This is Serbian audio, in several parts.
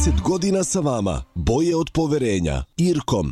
30 godina sa vama. Boje od poverenja. Irkom.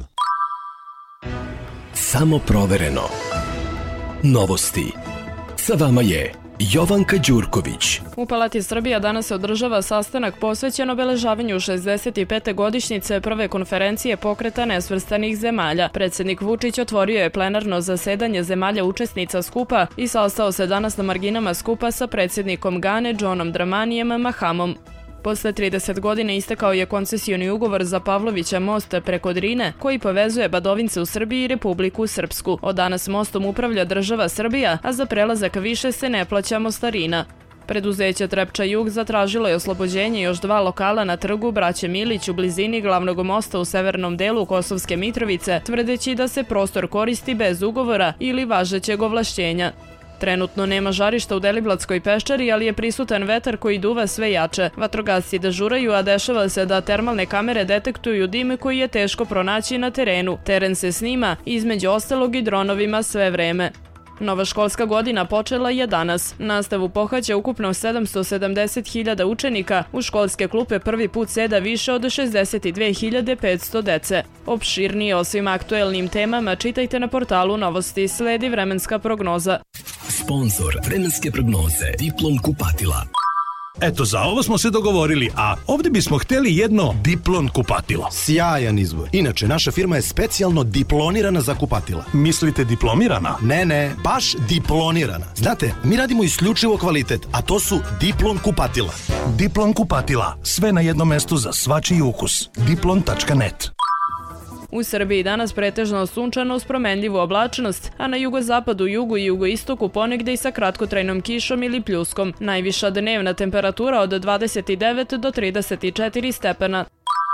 Samo provereno. Novosti. Sa vama je Jovanka Đurković. U Palati Srbija danas se održava sastanak posvećen obeležavanju 65. godišnjice prve konferencije Pokreta nesvrstanih zemalja. Predsjednik Vučić otvorio je plenarno zasedanje zemalja učesnica skupa i sastao se danas na marginama skupa sa predsjednikom Gane Johnom Dramanijem Mahamom. Posle 30 godina istekao je koncesioni ugovor za Pavlovića most preko Drine, koji povezuje Badovince u Srbiji i Republiku Srpsku. Od danas mostom upravlja država Srbija, a za prelazak više se ne plaća mostarina. Preduzeće Trepča Jug zatražilo je oslobođenje još 2 lokala na trgu Braće Milić u blizini glavnog mosta u severnom delu Kosovske Mitrovice, tvrdeći da se prostor koristi bez ugovora ili važećeg ovlašćenja. Trenutno nema žarišta u Deliblatskoj peščari, ali je prisutan vetar koji duva sve jače. Vatrogasci dežuraju, a dešava se da termalne kamere detektuju dim koji je teško pronaći na terenu. Teren se snima, između ostalog i dronovima sve vreme. Nova školska godina počela je danas. Nastavu pohađa ukupno 770.000 učenika. U školske klupe prvi put seda više od 62.500 dece. Opširnije o svim aktuelnim temama čitajte na portalu Novosti. Sledi vremenska prognoza. Sponzor vremenske prognoze Diplon kupatila. Eto, za ovo smo se dogovorili, a ovdje bismo htjeli jedno Diplon kupatilo. Sjajan izbor. Inače, naša firma je specijalno diplonirana za kupatila. Mislite diplomirana? Ne, baš diplonirana. Znate, mi radimo isključivo kvalitet, a to su Diplon kupatila. Diplon kupatila. Sve na jednom mestu za svačiji ukus. Diplon.net. U Srbiji danas pretežno sunčano uz promenljivu oblačnost, a na jugozapadu, jugu i jugoistoku ponegde i sa kratkotrajnom kišom ili pljuskom. Najviša dnevna temperatura od 29 do 34 stepena.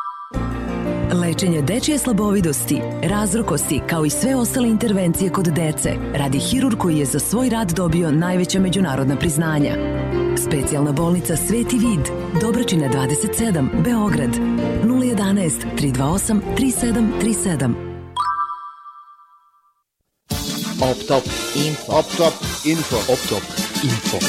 Lečenje dečje slabovidosti, razrokosti, kao i sve ostale intervencije kod dece, radi hirurg koji je za svoj rad dobio najveća međunarodna priznanja. Specijalna bolnica Sveti Vid, Dobračina 27, Beograd, 011 328 3737. Optop Info.